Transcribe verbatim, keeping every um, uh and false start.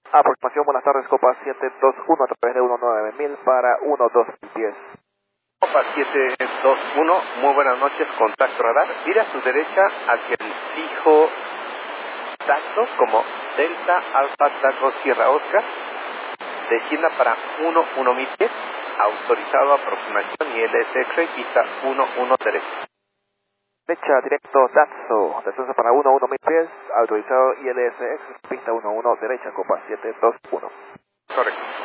Aproximación, buenas tardes, Copa siete dos uno a través de uno nueve mil para uno dos diez. Copa siete dos uno, muy buenas noches, contacto radar. Mira a su derecha hacia el fijo Taxo como Delta Alfa Taco Sierra Oscar. Descienda para uno uno mil pies, autorizado aproximación y L S X, pista uno uno derecha. Derecha, directo, Datso, descenso para uno uno mil pies, autorizado I L S X, pista uno uno derecha, Copa siete dos uno. Correcto.